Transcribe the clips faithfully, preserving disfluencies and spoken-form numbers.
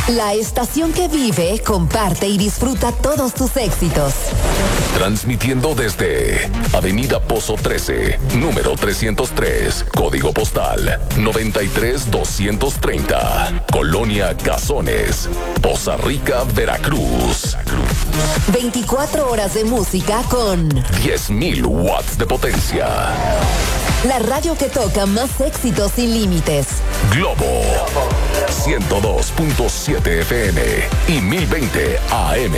La estación que vive, comparte y disfruta todos tus éxitos. Transmitiendo desde Avenida Pozo trece, número trescientos tres, código postal noventa y tres doscientos treinta, Colonia Cazones, Poza Rica, Veracruz. veinticuatro horas de música con diez mil watts de potencia. La radio que toca más éxitos sin límites. Globo ciento dos punto siete F M y mil veinte A M.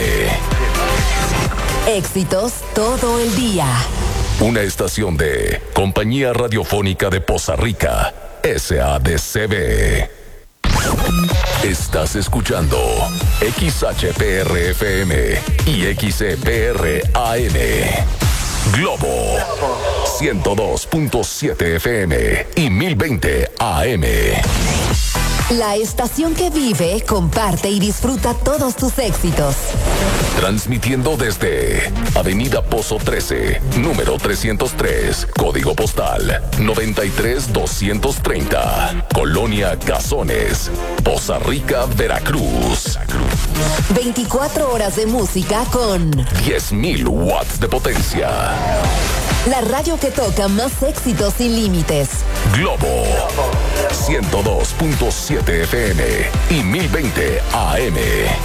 Éxitos todo el día. Una estación de Compañía Radiofónica de Poza Rica, S A D C B. Estás escuchando X H P R F M y X E P R A M. Globo ciento dos punto siete F M y mil veinte A M. La estación que vive, comparte y disfruta todos tus éxitos. Transmitiendo desde Avenida Pozo trece, número trescientos tres, código postal noventa y tres doscientos treinta, Colonia Cazones, Poza Rica, Veracruz. veinticuatro horas de música con diez mil watts de potencia. La radio que toca más éxitos sin límites. Globo ciento dos punto siete F M y mil veinte A M.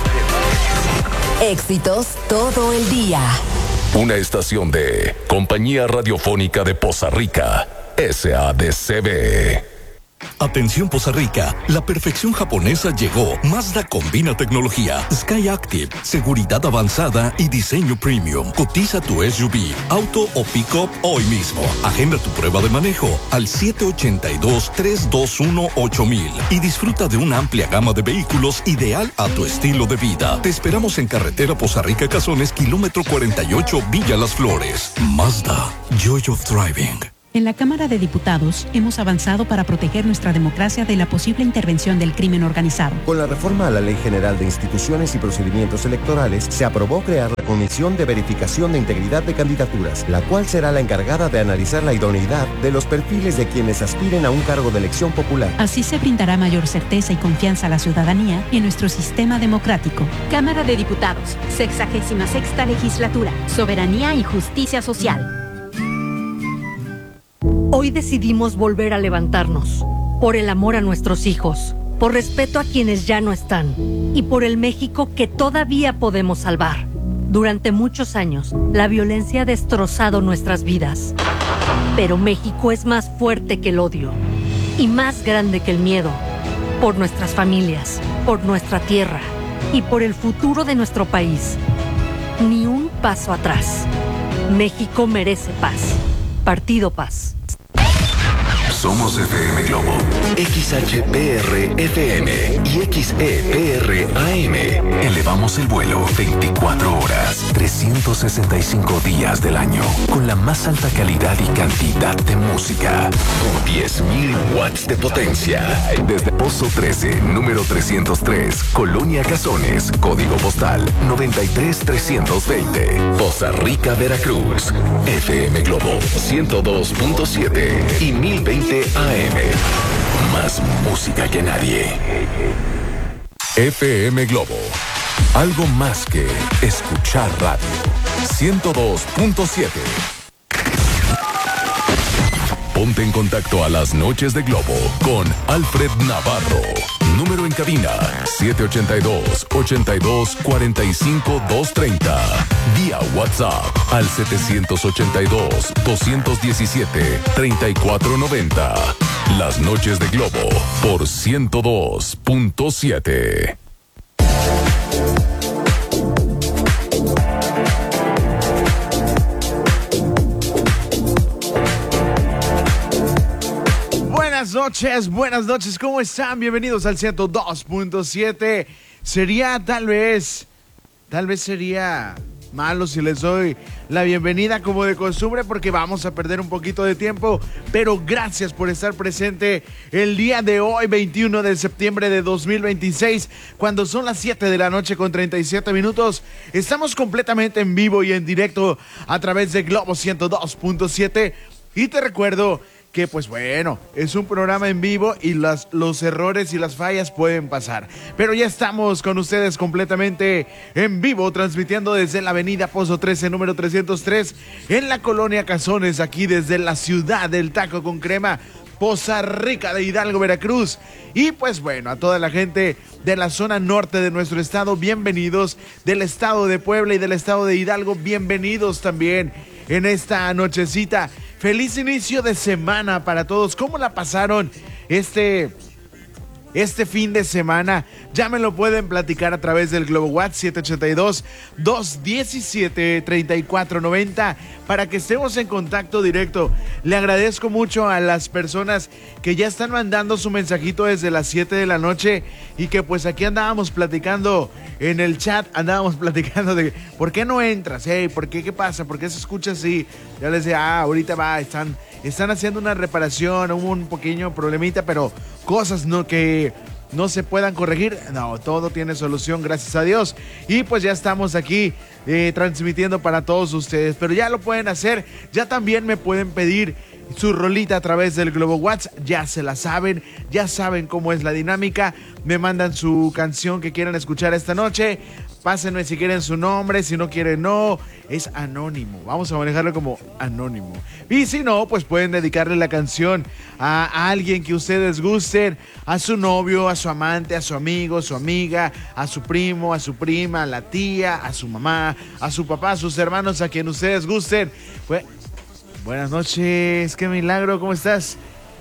Éxitos todo el día. Una estación de Compañía Radiofónica de Poza Rica, S A D C B. Atención Poza Rica, la perfección japonesa llegó. Mazda combina tecnología, Sky Active, seguridad avanzada y diseño premium. Cotiza tu S U V, auto o pick-up hoy mismo. Agenda tu prueba de manejo al siete ocho dos, tres dos uno, ocho mil y disfruta de una amplia gama de vehículos ideal a tu estilo de vida. Te esperamos en carretera Poza Rica Cazones, kilómetro cuarenta y ocho, Villa Las Flores. Mazda, Joy of Driving. En la Cámara de Diputados hemos avanzado para proteger nuestra democracia de la posible intervención del crimen organizado. Con la reforma a la Ley General de Instituciones y Procedimientos Electorales, se aprobó crear la Comisión de Verificación de Integridad de Candidaturas, la cual será la encargada de analizar la idoneidad de los perfiles de quienes aspiren a un cargo de elección popular. Así se brindará mayor certeza y confianza a la ciudadanía y en nuestro sistema democrático. Cámara de Diputados, sexagésima sexta legislatura, Soberanía y Justicia Social. Hoy decidimos volver a levantarnos, por el amor a nuestros hijos, por respeto a quienes ya no están y por el México que todavía podemos salvar. Durante muchos años, la violencia ha destrozado nuestras vidas, pero México es más fuerte que el odio y más grande que el miedo, por nuestras familias, por nuestra tierra y por el futuro de nuestro país. Ni un paso atrás. México merece paz. Partido Paz. Somos F M Globo, X H P R F M y X E P R A M. Elevamos el vuelo veinticuatro horas, trescientos sesenta y cinco días del año, con la más alta calidad y cantidad de música, con diez mil watts de potencia. Desde Pozo trece, número trescientos tres, Colonia Cazones, código postal noventa y tres trescientos veinte, Poza Rica, Veracruz. F M Globo ciento dos punto siete y mil veinte A M. Más música que nadie. F M Globo. Algo más que escuchar radio. ciento dos punto siete. Ponte en contacto a las noches de Globo con Alfred Navarro. Número en cabina siete ocho dos, ocho dos, cuatro cinco, dos tres cero. Vía WhatsApp al siete ocho dos, dos uno siete, tres cuatro nueve cero. Las noches de Globo por ciento dos punto siete. Buenas noches, buenas noches, ¿cómo están? Bienvenidos al ciento dos punto siete. Sería tal vez, tal vez sería malo si les doy la bienvenida como de costumbre porque vamos a perder un poquito de tiempo, pero gracias por estar presente el día de hoy, veintiuno de septiembre de dos mil veintiséis, cuando son las siete de la noche con treinta y siete minutos. Estamos completamente en vivo y en directo a través de Globo ciento dos punto siete y te recuerdo que pues bueno, es un programa en vivo y las, los errores y las fallas pueden pasar. Pero ya estamos con ustedes completamente en vivo, transmitiendo desde la avenida Pozo trece, número trescientos tres, en la colonia Cazones, aquí desde la ciudad del taco con crema, Poza Rica de Hidalgo, Veracruz. Y pues bueno, a toda la gente de la zona norte de nuestro estado, bienvenidos, del estado de Puebla y del estado de Hidalgo, bienvenidos también en esta nochecita. Feliz inicio de semana para todos. ¿Cómo la pasaron este, este fin de semana? Ya me lo pueden platicar a través del Globo WhatsApp siete ocho dos, dos uno siete, tres cuatro nueve cero para que estemos en contacto directo. Le agradezco mucho a las personas que ya están mandando su mensajito desde las siete de la noche y que pues aquí andábamos platicando en el chat, andábamos platicando de ¿por qué no entras? Hey, ¿por qué? ¿Qué pasa? ¿Por qué se escucha así? Ya les decía, ah, ahorita va, están, están haciendo una reparación, hubo un pequeño problemita, pero cosas no que no se puedan corregir, no, todo tiene solución, gracias a Dios. Y pues ya estamos aquí eh, transmitiendo para todos ustedes, pero ya lo pueden hacer, ya también me pueden pedir su rolita a través del Globo WhatsApp, ya se la saben, ya saben cómo es la dinámica, me mandan su canción que quieran escuchar esta noche, pásenme si quieren su nombre, si no quieren no, es anónimo, vamos a manejarlo como anónimo. Y si no, pues pueden dedicarle la canción a, a alguien que ustedes gusten, a su novio, a su amante, a su amigo, a su amiga, a su primo, a su prima, a la tía, a su mamá, a su papá, a sus hermanos, a quien ustedes gusten. Pues, buenas noches, qué milagro, ¿cómo estás?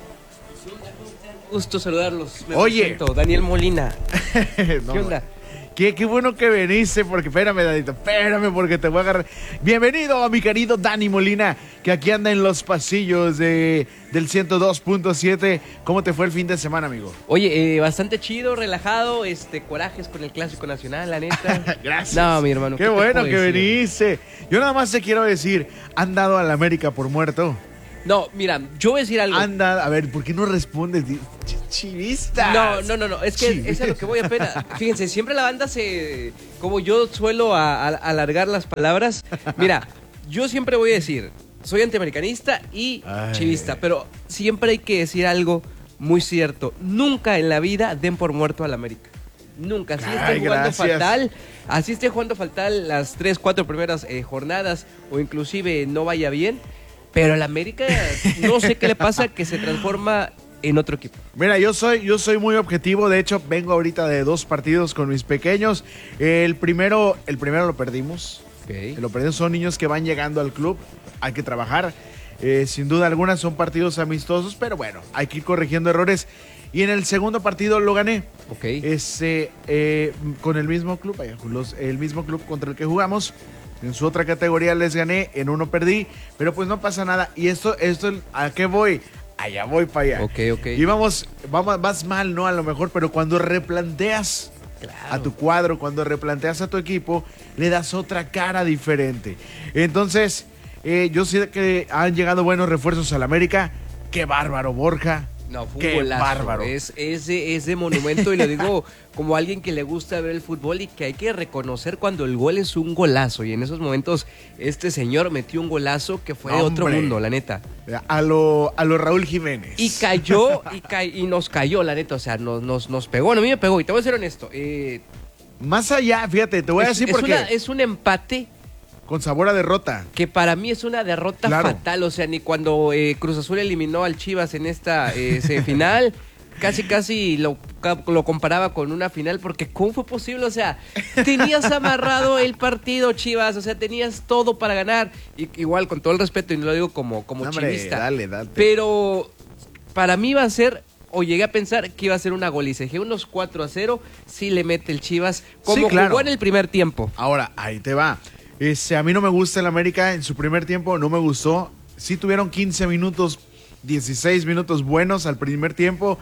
Gusto saludarlos. Me Oye, presento, Daniel Molina. no, ¿Qué onda? Qué, qué bueno que veniste, porque espérame, Danito, espérame, porque te voy a agarrar. Bienvenido a mi querido Dani Molina, que aquí anda en los pasillos de, del ciento dos punto siete. ¿Cómo te fue el fin de semana, amigo? Oye, eh, bastante chido, relajado, este, corajes con el Clásico Nacional, la neta. Gracias. No, mi hermano. Qué, ¿qué bueno que decir? veniste. Yo nada más te quiero decir, ¿han dado a la América por muerto? No, mira, yo voy a decir algo. Anda, a ver, ¿por qué no respondes? Chivistas. No, no, no, no, es que Chivistas. es a lo que voy apenas. Fíjense, siempre la banda se... Como yo suelo a, a, alargar las palabras. Mira, yo siempre voy a decir, soy antiamericanista y Ay. chivista, pero siempre hay que decir algo muy cierto. Nunca en la vida den por muerto al América. Nunca, así esté Ay, jugando gracias. fatal, así esté jugando fatal las tres, cuatro primeras eh, jornadas o inclusive no vaya bien, pero el América no sé qué le pasa que se transforma en otro equipo. Mira, yo soy, yo soy muy objetivo. De hecho, vengo ahorita de dos partidos con mis pequeños. El primero, el primero lo perdimos. Okay. Lo perdimos, son niños que van llegando al club. Hay que trabajar. Eh, sin duda alguna son partidos amistosos, pero bueno, hay que ir corrigiendo errores. Y en el segundo partido lo gané. Ok. Ese, eh, con el mismo club, vaya, con los- el mismo club contra el que jugamos. En su otra categoría les gané, en uno perdí, pero pues no pasa nada. Y esto, esto, ¿a qué voy? Allá voy para allá. Ok, ok. Y vamos, vamos, vas mal, ¿no? A lo mejor, pero cuando replanteas Claro. a tu cuadro, cuando replanteas a tu equipo, le das otra cara diferente. Entonces, eh, yo sé que han llegado buenos refuerzos al América. ¡Qué bárbaro, Borja! No, fue un ¡Qué golazo. bárbaro! Es, es, de, es de monumento y lo digo como alguien que le gusta ver el fútbol y que hay que reconocer cuando el gol es un golazo. Y en esos momentos este señor metió un golazo que fue de otro ¡Hombre! mundo, la neta. A lo, a lo Raúl Jiménez. Y cayó y, ca y nos cayó, la neta. O sea, nos, nos, nos pegó. No, a mí me pegó. Y te voy a ser honesto. Eh, Más allá, fíjate, te voy a es, decir es por qué. una- es un empate Con sabor a derrota. que para mí es una derrota Claro. fatal. O sea, ni cuando eh, Cruz Azul eliminó al Chivas en esta eh, semifinal, casi casi lo, lo comparaba con una final, porque ¿cómo fue posible? O sea, tenías amarrado el partido, Chivas, o sea, tenías todo para ganar. Y, igual, con todo el respeto, y no lo digo como, como Hombre, chivista. dale, dale. Pero para mí va a ser, o llegué a pensar que iba a ser una goliza. Dije, unos cuatro a cero, sí le mete el Chivas, como Sí, claro. jugó en el primer tiempo. Ahora, ahí te va. Este, a mí no me gusta el América en su primer tiempo, no me gustó. Sí tuvieron quince minutos, dieciséis minutos buenos al primer tiempo,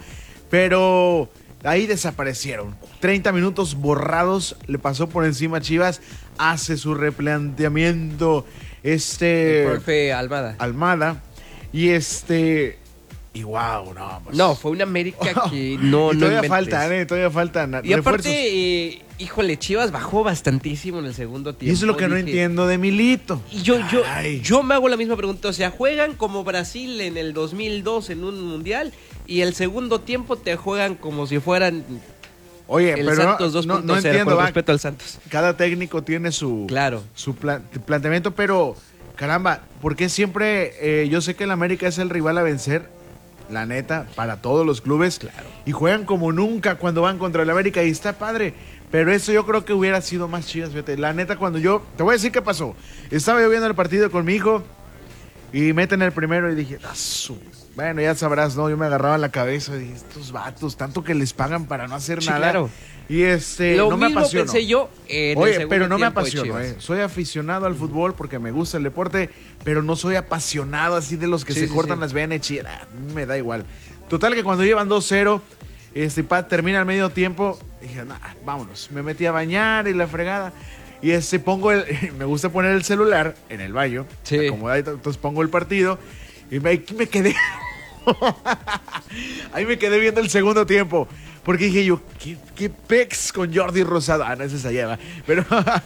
pero ahí desaparecieron. treinta minutos borrados, le pasó por encima a Chivas, hace su replanteamiento este El profe Almada. Almada y este Y wow, no. Pues. No, fue una América que no, y no todavía inventes. faltan, ¿eh? Todavía faltan Y refuerzos. aparte, eh, híjole, Chivas bajó bastantísimo en el segundo tiempo. Y eso es lo que no Dije, entiendo de Milito. Y yo, yo, Ay. yo me hago la misma pregunta. O sea, juegan como Brasil en el dos mil dos en un mundial y el segundo tiempo te juegan como si fueran Oye, el pero Santos no, dos no, punto cero, no entiendo, con va. respeto al Santos. Cada técnico tiene su, Claro. su plan- planteamiento, pero caramba, ¿por qué siempre eh, yo sé que el América es el rival a vencer? La neta, para todos los clubes. Claro. Y juegan como nunca cuando van contra el América y está padre. Pero eso yo creo que hubiera sido más chido, fíjate. La neta, cuando yo... Te voy a decir qué pasó. Estaba yo viendo el partido con mi hijo y meten el primero y dije... "Ah, su-". Bueno, ya sabrás, ¿no? Yo me agarraba la cabeza y dije, estos vatos, tanto que les pagan para no hacer Sí, nada. claro. Y este, Lo no me mismo apasionó. pensé yo en el Oye, segundo pero no me tiempo de apasiono, Chivas. eh. Soy aficionado al fútbol porque me gusta el deporte, pero no soy apasionado así de los que Sí, se sí, cortan sí. las venas y chillan. Ah, me da igual. Total que cuando llevan dos cero, este pa, termina el medio tiempo, dije, nah, vámonos. Me metí a bañar y la fregada. Y este pongo el, me gusta poner el celular en el baño, Sí. acomodadito, entonces pongo el partido y me, me quedé. Ahí me quedé viendo el segundo tiempo. Porque dije yo, ¿qué, qué pex con Jordi Rosado? Ah, no, ese se lleva. Pero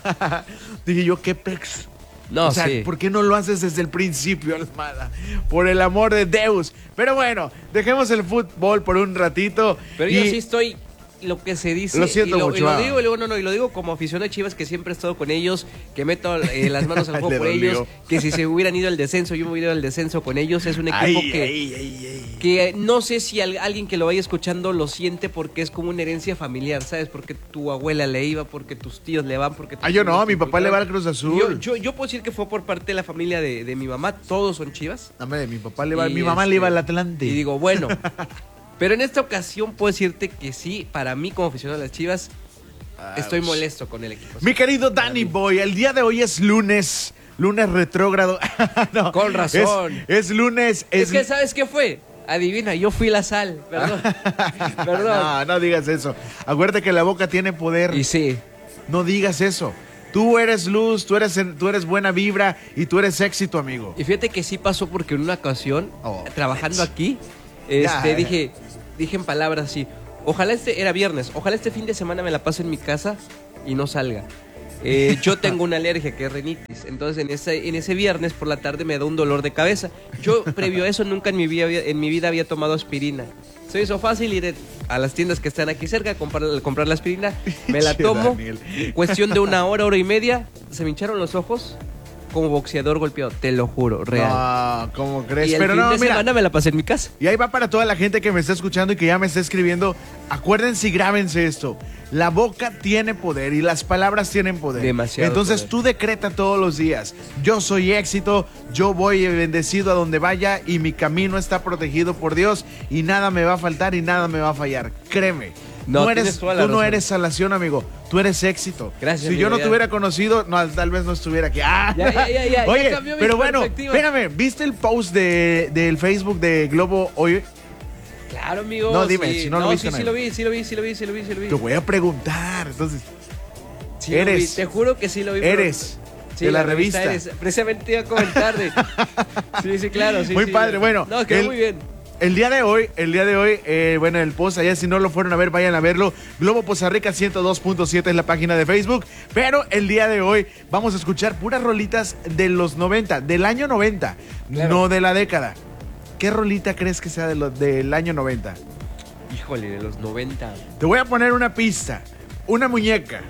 dije yo, ¿qué pex? No, o sea, sí. ¿por qué no lo haces desde el principio, Almada? Por el amor de Deus. Pero bueno, dejemos el fútbol por un ratito. Pero y- yo sí estoy lo que se dice. Lo siento y lo, mucho, y lo ah. digo, y luego, no, no, y lo digo como aficionado de Chivas que siempre he estado con ellos, que meto eh, las manos al Le juego por dolió. ellos, que si se hubieran ido al descenso, yo me hubiera ido al descenso con ellos. Es un equipo Ay, que, ay, ay, ay. que no sé si al- alguien que lo vaya escuchando lo siente porque es como una herencia familiar, ¿sabes? Porque tu abuela le iba, porque tus tíos le van, porque... tus Ah, yo no, primos mi te papá le va al inculcaron. Cruz Azul. Yo, yo, yo puedo decir que fue por parte de la familia de, de mi mamá, todos son Chivas. Dame, mi papá le va, Y, mi mamá le este, iba al Atlante. Y digo, bueno, pero en esta ocasión puedo decirte que sí, para mí como aficionado a las Chivas, estoy molesto con el equipo. Mi querido Danny Boy, el día de hoy es lunes, lunes retrógrado. No, Con razón. Es, es lunes. Es, Es que, ¿sabes qué fue? Adivina, yo fui la sal, perdón. Perdón. No, no digas eso. Acuérdate que la boca tiene poder. Y sí, No digas eso. Tú eres luz, tú eres, tú eres buena vibra y tú eres éxito, amigo. y fíjate que sí pasó porque en una ocasión, Oh, trabajando aquí, Ya, este, eh. dije, dije en palabras así, ojalá este, era viernes, ojalá este fin de semana me la pase en mi casa y no salga. Eh, yo tengo una alergia que es rinitis, entonces en ese, en ese viernes por la tarde me da un dolor de cabeza. Yo previo a eso nunca en mi vida, había- en mi vida había tomado aspirina. Se me hizo fácil ir a las tiendas que están aquí cerca, comprar, comprar la aspirina, me la Che, tomo, Daniel. cuestión de una hora, hora y media, se me hincharon los ojos como boxeador golpeado, te lo juro, real. No, ¿cómo crees? Y el Pero fin no, de mira. semana me la pasé en mi casa. Y ahí va para toda la gente que me está escuchando y que ya me está escribiendo. Acuérdense y grábense esto. La boca tiene poder y las palabras tienen poder. Demasiado Entonces poder. tú decreta todos los días. Yo soy éxito, yo voy bendecido a donde vaya y mi camino está protegido por Dios y nada me va a faltar y nada me va a fallar. Créeme. No, No eres, tienes toda la tú no razón. eres salación, amigo. Tú eres éxito. Gracias, Si amigo, yo no ya. te hubiera conocido, no, tal vez no estuviera aquí. ¡Ah! Ya, ya, ya, ya, ya Oye, cambió mi pero bueno, perspectiva. espérame, ¿viste el post de, del Facebook de Globo hoy? Claro, amigo. No, dime, sí. si no lo viste, sí, no. sí lo vi, sí lo vi, sí lo vi, sí lo vi, sí lo vi. Te voy a preguntar. Entonces, Sí lo eres- vi, te juro que sí lo vi. pero- eres Sí, de la revista. Eres. Precisamente te iba a comentar de... Sí, sí, claro. Sí, Muy sí. padre, bueno, No, quedó el- muy bien. El día de hoy, el día de hoy, eh, bueno, el post allá, si no lo fueron a ver, vayan a verlo. Globo Poza Rica ciento dos punto siete es la página de Facebook. Pero el día de hoy vamos a escuchar puras rolitas de los noventa, del año noventa, Claro. no de la década. ¿Qué rolita crees que sea de lo- del año noventa? Híjole, de los noventa. Te voy a poner una pista. Una muñeca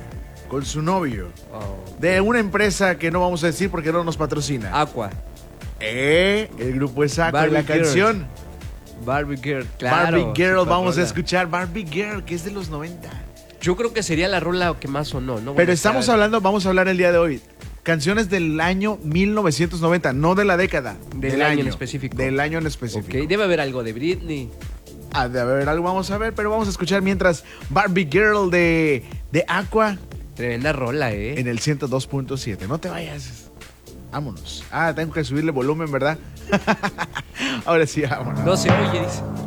con su novio Oh. de una empresa que no vamos a decir porque no nos patrocina. Aqua. Eh, el grupo es Aqua y la Barbie Girl. canción Barbie Girl, claro. Barbie Girl. super Vamos a rola. escuchar Barbie Girl, que es de los noventa. Yo creo que sería la rola que más sonó, ¿no? Pero Bueno, estamos está- hablando, vamos a hablar el día de hoy. Canciones del año mil novecientos noventa, no de la década. Del año en específico. Del año en específico. Ok, debe haber algo de Britney. Ah, de haber algo, vamos a ver, pero vamos a escuchar mientras Barbie Girl de, de Aqua Tremenda rola, ¿eh? en el ciento dos punto siete. No te vayas. Vámonos. Ah, tengo que subirle volumen, ¿verdad? Ahora sí, vámonos. No se oye, dice.